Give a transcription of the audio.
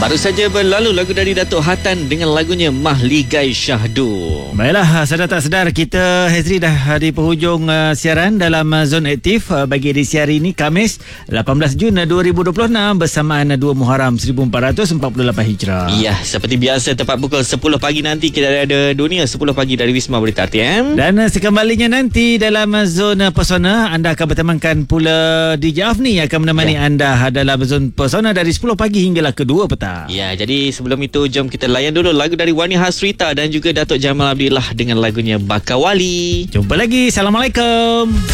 Baru saja berlalu lagu dari Datuk Hatan dengan lagunya Mahligai Syahdu. Baiklah, sedar tak sedar kita Hazri dah di penghujung siaran dalam Zone Aktif bagi edisi hari ini Khamis 18 Jun 2026 bersamaan 2 Muharram 1448 Hijrah. Ya, seperti biasa tepat pukul 10 pagi nanti kita ada Dunia 10 pagi dari Wisma Berita RTM. Dan sekembalinya nanti dalam Zone Pesona anda akan bertemankan pula DJ Afni yang akan menemani anda dalam Zone Pesona dari 10 pagi hinggalah ke 2 petang. Ya, jadi sebelum itu jom kita layan dulu lagu dari Wani Hasrita dan juga Datuk Jamal Abdillah dengan lagunya Bakawali. Jumpa lagi. Assalamualaikum.